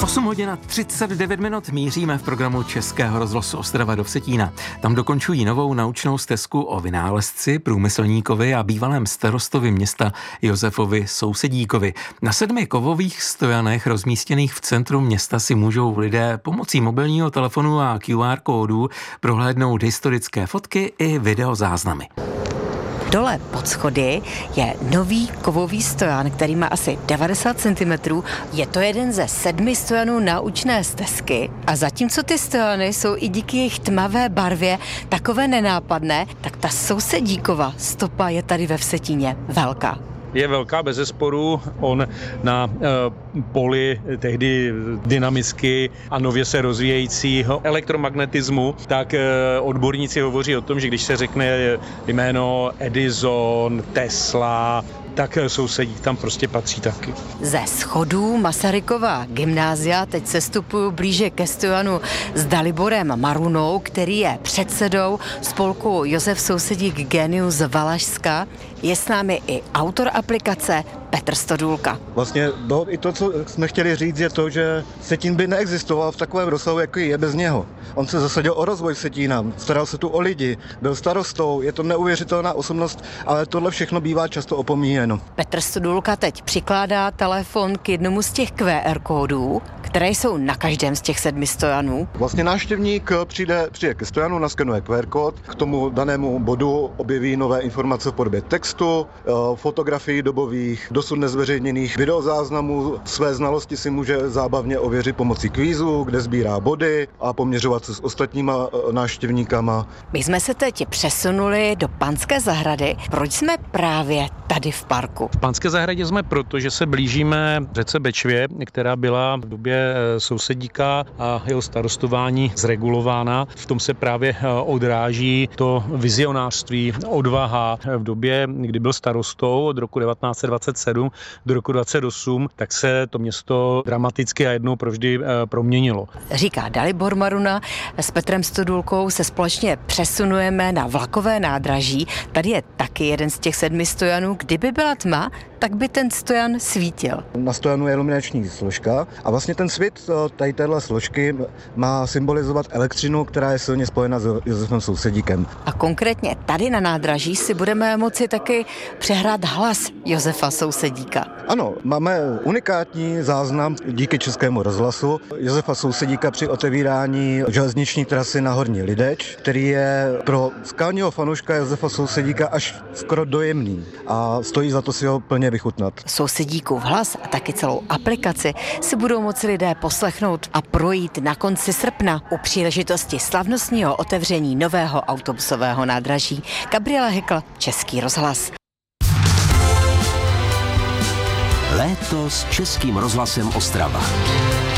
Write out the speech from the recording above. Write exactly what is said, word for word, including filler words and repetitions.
osm hodin a třicet devět minut míříme v programu Českého rozhlasu Ostrava do Vsetína. Tam dokončují novou naučnou stezku o vynálezci, průmyslníkovi a bývalém starostovi města Josefovi Sousedíkovi. Na sedmi kovových stojanech rozmístěných v centru města si můžou lidé pomocí mobilního telefonu a Q R kódů prohlédnout historické fotky i videozáznamy. Dole pod schody je nový kovový stojan, který má asi devadesát centimetrů. Je to jeden ze sedmi stojanů naučné stezky. A zatímco ty stojany jsou i díky jejich tmavé barvě takové nenápadné, tak ta Sousedíkova stopa je tady ve Vsetíně velká. Je velká bezesporu, on na e, poli tehdy dynamicky a nově se rozvíjejícího elektromagnetismu, tak e, odborníci hovoří o tom, že když se řekne jméno Edison, Tesla, tak Sousedík tam prostě patří taky. Ze schodů Masarykova gymnázia teď sestupuju blíže ke stojanu s Daliborem Marunou, který je předsedou spolku Josef Sousedík Genius Valašska. Je s námi i autor aplikace Petr Stodůlka. Vlastně do, i to, co jsme chtěli říct, je to, že Vsetín by neexistoval v takovém rozsahu, jaký je bez něho. On se zasadil o rozvoj Vsetína, staral se tu o lidi, byl starostou, je to neuvěřitelná osobnost, ale tohle všechno bývá často opomíjeno. Petr Stodůlka teď přikládá telefon k jednomu z těch Q R kódů, které jsou na každém z těch sedmi stojanů. Vlastně návštěvník přijde, přijde ke stojanu, naskenuje Q R kód, k tomu danému bodu objeví nové informace v podobě textu, fotografií dobových, dosud nezveřejněných videozáznamů. Své znalosti si může zábavně ověřit pomocí kvízu, kde sbírá body a poměřovat se s ostatníma návštěvníkama. My jsme se teď přesunuli do Panské zahrady. Proč jsme právě tady v parku? V Panské zahradě jsme proto, že se blížíme řece Bečvě, která byla v době Sousedíka a jeho starostování zregulována. V tom se právě odráží to vizionářství, odvaha. V době, kdy byl starostou od roku devatenáct set dvacet sedm do roku dvacet osm, tak se to město dramaticky a jednou provždy proměnilo. Říká Dalibor Maruna. S Petrem Stodůlkou se společně přesunujeme na vlakové nádraží. Tady je taky jeden z těch sedmi stojanů. Kdyby byla tma, tak by ten stojan svítil. Na stojanu je iluminační složka a vlastně ten svit tady téhle složky má symbolizovat elektřinu, která je silně spojena s Josefem Sousedíkem. A konkrétně tady na nádraží si budeme moci taky přehrát hlas Josefa Sousedíka. Ano, máme unikátní záznam díky Českému rozhlasu Josefa Sousedíka při otevírání železniční trasy na Horní Lideč, který je pro skalního fanouška Josefa Sousedíka až skoro dojemný a stojí za to si ho plně vychutnat. Sousedíkův hlas a taky celou aplikaci si budou moci lidé poslechnout a projít na konci srpna u příležitosti slavnostního otevření nového autobusového nádraží. Gabriela Hekl, Český rozhlas. Léto s Českým rozhlasem Ostrava.